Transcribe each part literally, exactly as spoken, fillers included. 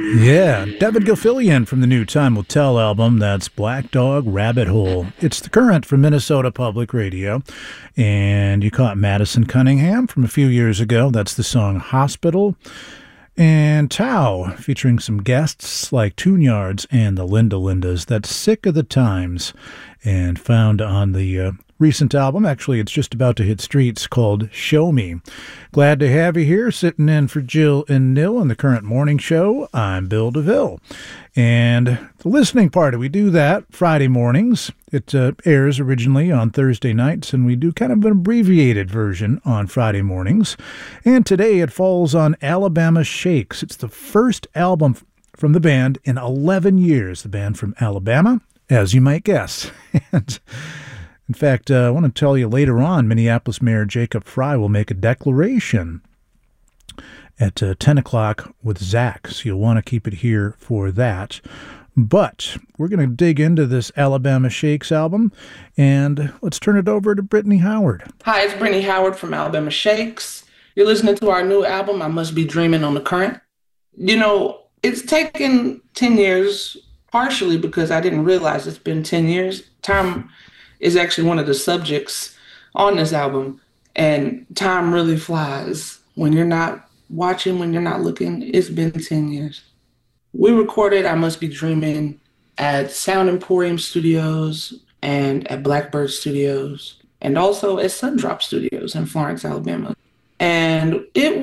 Yeah, Devin Gilfillian from the new Time Will Tell album. That's Black Dog Rabbit Hole. It's the current from Minnesota Public Radio. And you caught Madison Cunningham from a few years ago. That's the song Hospital. And Tao, featuring some guests like Tune Yards and the Linda Lindas. That's Sick of the Times, and found on the uh, recent album. Actually, it's just about to hit streets, called Show Me. Glad to have you here, sitting in for Jill and Nil on the current morning show. I'm Bill DeVille. And the listening party, we do that Friday mornings. It uh, airs originally on Thursday nights, and we do kind of an abbreviated version on Friday mornings. And today it falls on Alabama Shakes. It's the first album from the band in eleven years, the band from Alabama, as you might guess. And in fact, uh, I want to tell you later on, Minneapolis Mayor Jacob Fry will make a declaration at uh, ten o'clock with Zach, so you'll want to keep it here for that. But we're going to dig into this Alabama Shakes album, and let's turn it over to Brittany Howard. Hi, it's Brittany Howard from Alabama Shakes. You're listening to our new album, I Must Be Dreaming on the Current. You know, it's taken ten years, partially because I didn't realize it's been ten years. Time is actually one of the subjects on this album, and time really flies when you're not watching, when you're not looking. It's been ten years. We recorded I Must Be Dreaming at Sound Emporium Studios and at Blackbird Studios, and also at Sundrop Studios in Florence, Alabama. And it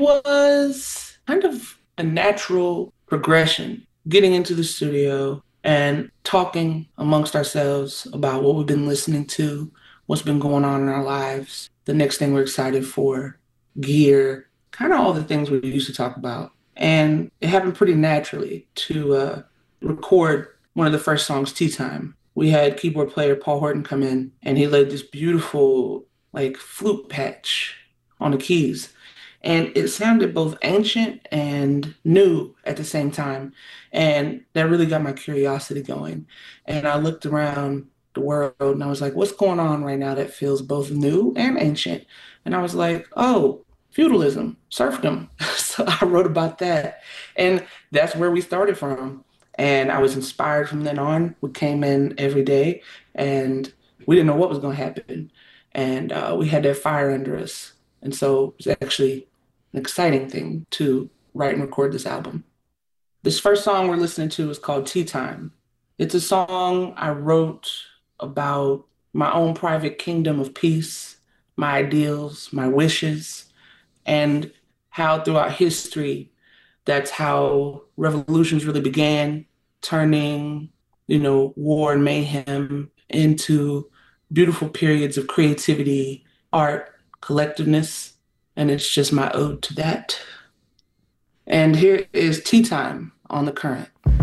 was kind of a natural progression, getting into the studio and talking amongst ourselves about what we've been listening to, what's been going on in our lives, the next thing we're excited for, gear, kind of all the things we used to talk about. And it happened pretty naturally to uh, record one of the first songs, Tea Time. We had keyboard player Paul Horton come in, and he laid this beautiful like flute patch on the keys. And it sounded both ancient and new at the same time. And that really got my curiosity going. And I looked around the world and I was like, what's going on right now that feels both new and ancient? And I was like, oh, feudalism, serfdom. So I wrote about that. And that's where we started from. And I was inspired from then on. We came in every day and we didn't know what was going to happen. And uh, we had that fire under us. And so it was actually an exciting thing to write and record this album. This first song we're listening to is called Tea Time. It's a song I wrote about my own private kingdom of peace, my ideals, my wishes, and how throughout history, that's how revolutions really began, turning, you know, war and mayhem into beautiful periods of creativity, art, collectiveness, and it's just my ode to that. And here is Tea Time on the Current.